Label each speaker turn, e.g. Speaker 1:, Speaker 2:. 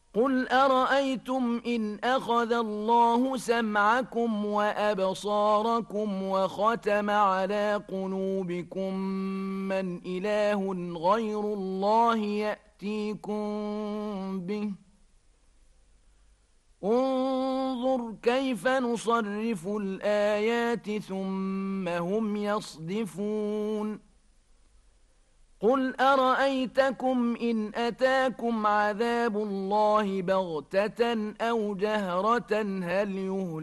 Speaker 1: قل أرأيتم إن أخذ الله سمعكم وأبصاركم وختم على قلوبكم من إله غير الله يأتيكم به انظر كيف نصرف الآيات ثم هم يصدفون قل أرأيتكم إن أتاكم عذاب الله بغتة أو جهرة هل يهلك